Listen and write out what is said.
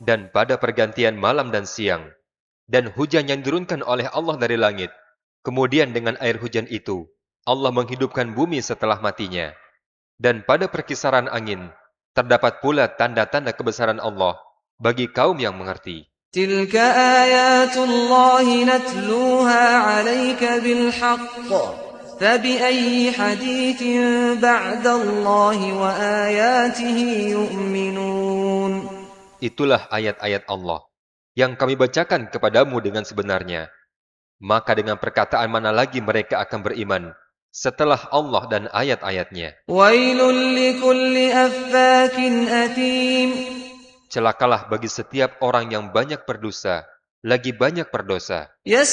dan pada pergantian malam dan siang, dan hujan yang diturunkan oleh Allah dari langit. Kemudian dengan air hujan itu, Allah menghidupkan bumi setelah matinya. Dan pada perkisaran angin, terdapat pula tanda-tanda kebesaran Allah bagi kaum yang mengerti. تلك آيات الله نتلوها عليك بالحق فبأي حديث بعد الله وآياته يؤمنون. Itulah ayat-ayat Allah yang kami bacakan kepadamu dengan sebenarnya. Maka dengan perkataan mana lagi mereka akan beriman setelah Allah dan ayat-ayatnya? ويل لكل أفاك أثيم. Celakalah bagi setiap orang yang banyak berdosa, lagi banyak berdosa.